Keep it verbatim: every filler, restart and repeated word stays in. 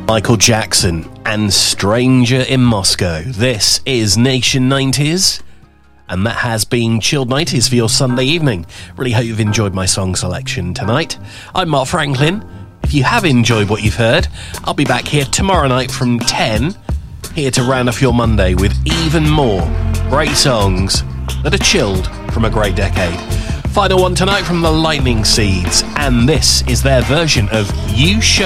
Michael Jackson and Stranger in Moscow. This is Nation nineties, and that has been Chilled nineties for your Sunday evening. Really hope you've enjoyed my song selection tonight. I'm Mark Franklin. If you have enjoyed what you've heard, I'll be back here tomorrow night from ten, here to round off your Monday with even more great songs that are chilled from a great decade. Final one tonight from the Lightning Seeds, and this is their version of You Show